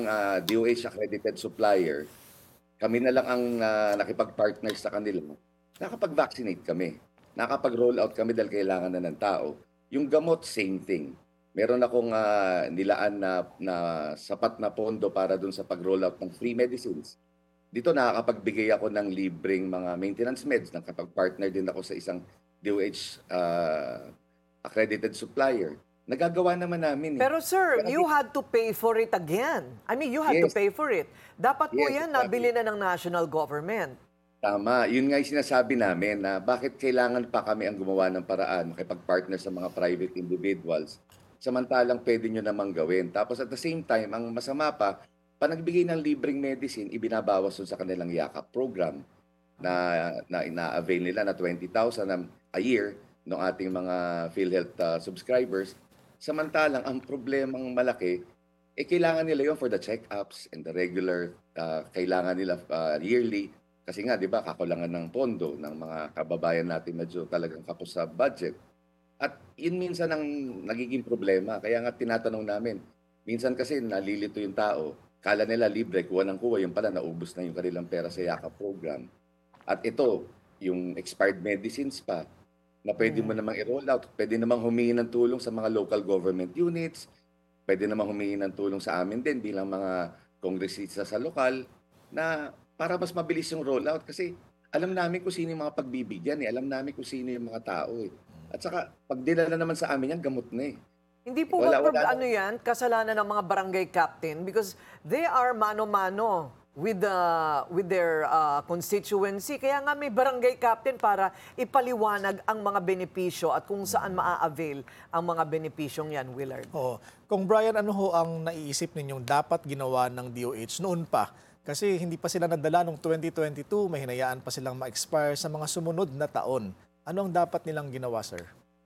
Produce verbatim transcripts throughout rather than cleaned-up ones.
bilang ah, D O H accredited supplier, kami na lang ang ah, nakipag-partner sa kanila. Nakapag-vaccinate kami. Nakapag-roll out kami dahil kailangan na ng tao. Yung gamot, same thing. Meron akong ah, nilaan na, na sapat na pondo para dun sa pag-roll out ng free medicines. Dito nakakapagbigay ako ng libreng mga maintenance meds. Nakapag-partner din ako sa isang D O H ah, accredited supplier. Nagagawa naman namin eh. Pero sir, Kaya you di- had to pay for it again. I mean, you had to yes, pay for it. Dapat po yes, yan exactly. nabili na ng national government. Tama. Yun nga yung sinasabi namin na bakit kailangan pa kami ang gumawa ng paraan, makipag-partner sa mga private individuals, samantalang pwede nyo namang gawin. Tapos at the same time, ang masama pa, pa nagbigay ng libreng medicine, ibinabawas dun sa kanilang yakap program na na ina-avail nila na twenty thousand a a year ng ating mga PhilHealth uh, subscribers. Samantalang ang problemang malaki, eh kailangan nila yon for the check-ups and the regular, uh, kailangan nila uh, yearly. Kasi nga, di ba, kakulangan ng pondo ng mga kababayan natin medyo talagang kapos sa budget. At yun minsan ang nagiging problema. Kaya nga tinatanong namin, minsan kasi nalilito yung tao, kala nila libre, kuha ng kuha, yung pala naubos na yung kanilang pera sa yakap program. At ito, yung expired medicines pa, na pwede mo namang i-roll out, pwede namang humingi ng tulong sa mga local government units, pwede namang humingi ng tulong sa amin din bilang mga kongresista sa lokal na para mas mabilis yung rollout kasi alam namin kung sino yung mga pagbibigyan eh. Alam namin kung sino yung mga tao eh. At saka, pag dinala naman sa amin yan, gamot na eh. Hindi po ba Wala, wala prob- na. ano yan, kasalanan ng mga barangay captain because they are mano-mano with the with their uh, constituency. Kaya nga may barangay captain para ipaliwanag ang mga benepisyo at kung saan maa-avail ang mga benepisyong yan, Willard. Oo. Kung Brian, ano ho ang naiisip ninyong dapat ginawa ng D O H noon pa? Kasi hindi pa sila nadala noong twenty twenty-two, may hinayaan pa silang ma-expire sa mga sumunod na taon. Ano ang dapat nilang ginawa, sir?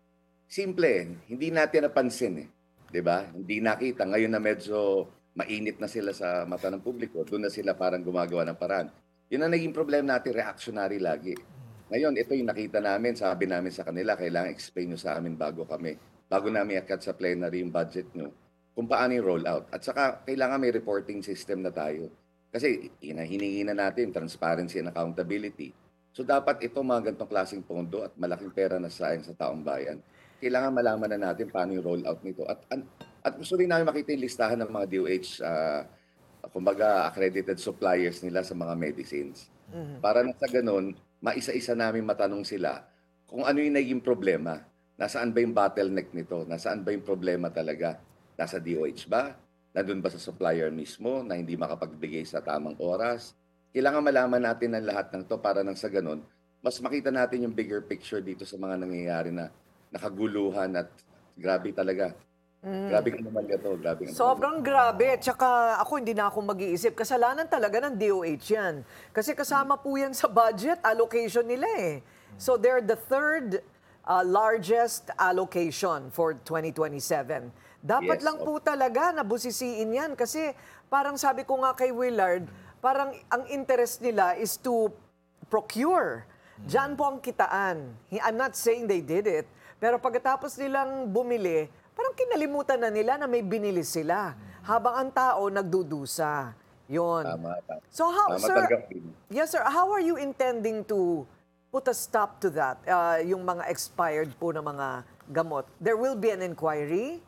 Simple, hindi natin napansin eh. 'Di ba? Hindi nakita. Ngayon na medyo mainit na sila sa mata ng publiko, doon na sila parang gumagawa ng paraan. Yun ang naging problema natin, reactionary lagi. Ngayon, ito yung nakita namin, sabi namin sa kanila, kailangan explain nyo sa amin bago kami, bago namin akat sa plenary yung budget nyo, kung paano yung rollout. At saka, kailangan may reporting system na tayo. Kasi hinihingi na natin transparency and accountability. So dapat ito mga ganitong klaseng pondo at malaking pera na sayang sa taong bayan. Kailangan malaman na natin paano yung rollout nito. At, at gusto rin namin makita yung listahan ng mga D O H, uh, kumbaga accredited suppliers nila sa mga medicines. Para na sa ganun, maisa-isa namin matanong sila kung ano yung naging problema. Nasaan ba yung bottleneck nito? Nasaan ba yung problema talaga? Nasa D O H ba? Nandun ba sa supplier mismo na hindi makapagbigay sa tamang oras? Kailangan malaman natin ang lahat ng to para nang sa ganun, mas makita natin yung bigger picture dito sa mga nangyayari na nakaguluhan at grabe talaga. Grabe ka naman ito. Grabe ka naman. Sobrang grabe. Tsaka ako hindi na ako mag-iisip. Kasalanan talaga ng D O H yan. Kasi kasama po yan sa budget allocation nila eh. So they're the third uh, largest allocation for twenty twenty-seven. Dapat Yes, lang po talaga nabusisiin yan. Kasi parang sabi ko nga kay Willard, parang ang interest nila is to procure. Diyan po ang kitaan. I'm not saying they did it. Pero pagkatapos nilang bumili, parang kinalimutan na nila na may binili sila. Habang ang tao nagdudusa. Yun. Tama, tama. So how, Tama, sir, tanggapin. yes sir, how are you intending to put a stop to that? Uh, yung mga expired po na mga gamot. There will be an inquiry?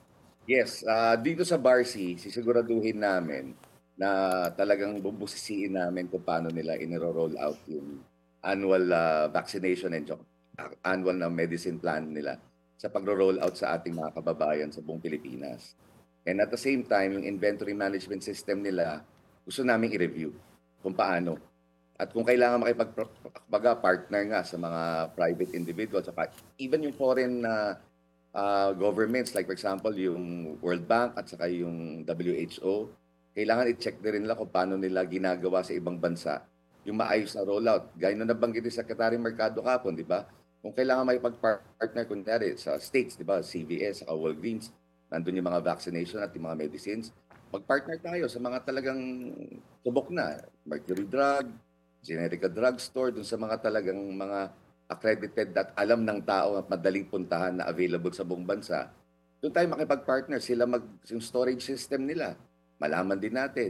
Yes, ah, dito sa Barsi, sisiguraduhin namin na talagang bubusisiin namin kung paano nila iniro-roll out yung annual ah, vaccination and jo- ah, annual na medicine plan nila sa pagro-roll out sa ating mga kababayan sa buong Pilipinas. And at the same time, yung inventory management system nila, gusto namin i-review kung paano. At kung kailangan makipag-partner nga sa mga private individuals, saka even yung foreign na uh, governments, like for example, yung World Bank at saka yung W H O, kailangan i-check din nila kung paano nila ginagawa sa ibang bansa yung maayos na rollout. Gaya na nabanggit ni Secretary Mercado kapon, di ba? Kung kailangan may pag-partner, kunyari, sa states, di ba, C V S, saka Walgreens, nandun yung mga vaccination at yung mga medicines, mag-partner tayo sa mga talagang tubok na, Mercury Drug, Generica Drugstore, dun sa mga talagang mga accredited at alam ng tao at madaling puntahan na available sa buong bansa. Doon tayo makipag-partner, sila mag, yung storage system nila, malaman din natin